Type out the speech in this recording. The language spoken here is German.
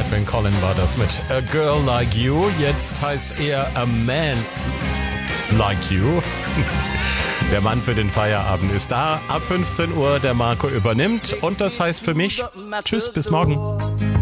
Edwin Collin war das mit A Girl Like You. Jetzt heißt er A Man Like You. Der Mann für den Feierabend ist da. Ab 15 Uhr der Marco übernimmt. Und das heißt für mich, tschüss, bis morgen.